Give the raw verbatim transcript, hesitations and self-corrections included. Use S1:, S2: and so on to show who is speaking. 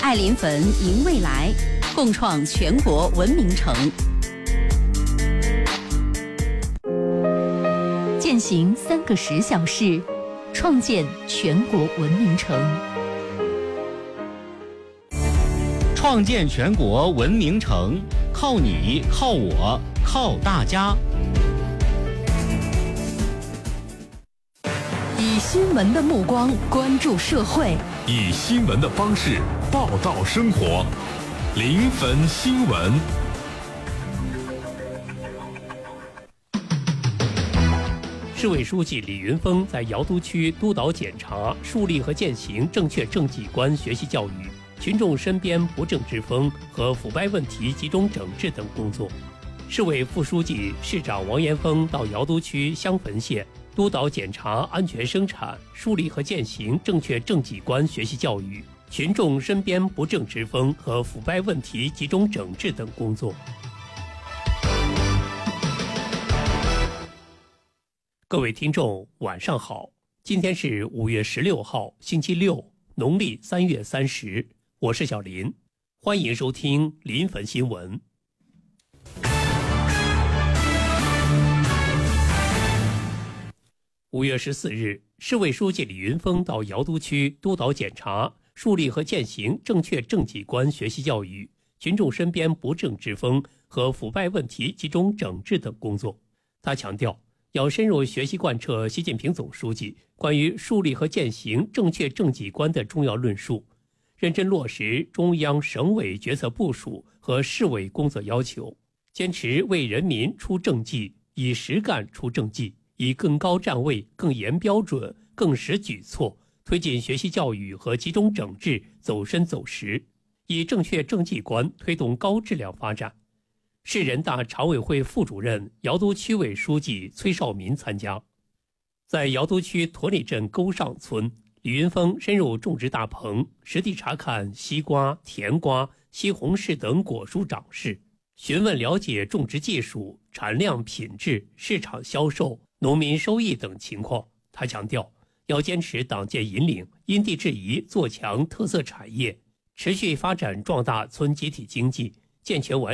S1: 爱临汾迎未来，共创全国文明城。践行三个十小时，创建全国文明城。
S2: 创建全国文明城，靠你，靠我，靠大家。
S1: 以新闻的目光关注社会，
S3: 以新闻的方式报道生活。临汾新闻。
S4: 市委书记李云峰在瑶都区督导检查树立和践行正确政绩观学习教育、群众身边不正之风和腐败问题集中整治等工作。市委副书记、市长王延峰到瑶都区襄汾县督导检查安全生产、树立和践行正确政绩观学习教育、群众身边不正之风和腐败问题集中整治等工作。各位听众，晚上好！今天是五月十六号，星期六，农历三月三十。我是小林，欢迎收听临汾新闻。五月十四日，市委书记李云峰到瑶都区督导检查树立和践行正确政绩观学习教育、群众身边不正之风和腐败问题集中整治等工作。他强调，要深入学习贯彻习近平总书记关于树立和践行正确政绩观的重要论述，认真落实中央省委决策部署和市委工作要求，坚持为人民出政绩，以实干出政绩，以更高站位、更严标准、更实举措，推进学习教育和集中整治走深走实，以正确政绩观推动高质量发展。市人大常委会副主任、瑶都区委书记崔少民参加。在瑶都区驼里镇沟上村，李云峰深入种植大棚，实地查看西瓜、甜瓜、西红柿等果蔬长势，询问了解种植技术、产量、品质、市场销售、农民收益等情况。他强调，要坚持党建引领，因地制宜做强特色产业，持续发展壮大村集体经济，健全完